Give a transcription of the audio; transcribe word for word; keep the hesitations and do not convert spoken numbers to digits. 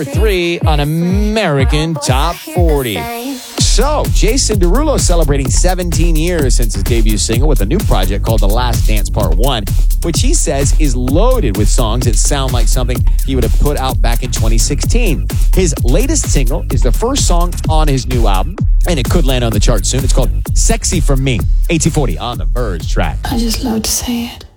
Three on American Top forty. So, Jason Derulo celebrating seventeen years since his debut single with a new project called The Last Dance Part one, which he says is loaded with songs that sound like something he would have put out back in twenty sixteen. His latest single is the first song on his new album, and it could land on the chart soon. It's called Sexy For Me. eighteen forty on the Verge track. I just love to say it.